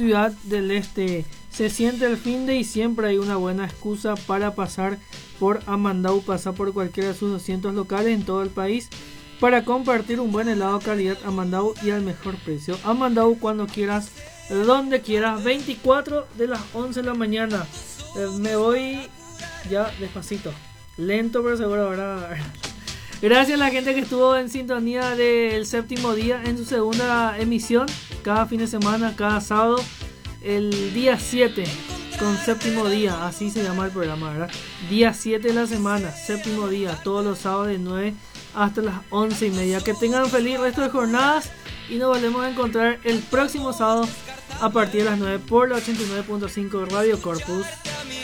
Ciudad del Este. Se siente el finde y siempre hay una buena excusa para pasar por Amandau. Pasa por cualquiera de sus 200 locales en todo el país para compartir un buen helado calidad Amandau y al mejor precio. Amandau, cuando quieras, donde quieras. 24 de las 11 de la mañana. Me voy ya despacito, lento pero seguro, ¿verdad? Gracias a la gente que estuvo en sintonía del Séptimo Día en su segunda emisión, cada fin de semana, cada sábado, el día 7 con Séptimo Día, así se llama el programa, ¿verdad? Día 7 de la semana, Séptimo Día, todos los sábados de 9 hasta las 11:30. Que tengan feliz resto de jornadas y nos volvemos a encontrar el próximo sábado a partir de las 9 por la 89.5 Radio Corpus.